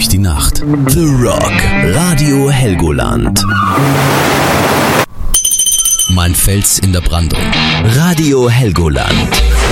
durch die Nacht. The Rock, Radio Helgoland. Mein Fels in der Brandung. Radio Helgoland.